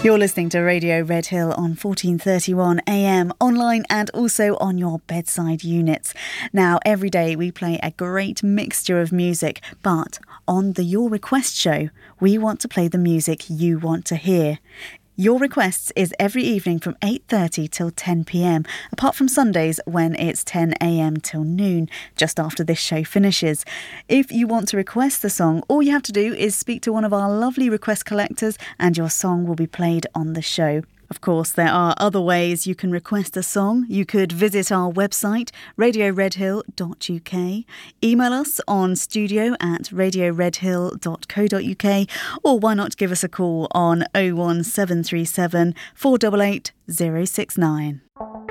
You're listening to Radio Red Hill on 1431 AM, online and also on your bedside units. Now, every day we play a great mixture of music, but on the Your Request show, we want to play the music you want to hear. Your Requests is every evening from 8:30 till 10 p.m, apart from Sundays when it's 10 a.m. till noon, just after this show finishes. If you want to request the song, all you have to do is speak to one of our lovely request collectors and your song will be played on the show. Of course, there are other ways you can request a song. You could visit our website, radioredhill.uk, email us on studio@radioredhill.co.uk, or why not give us a call on 01737 488 069.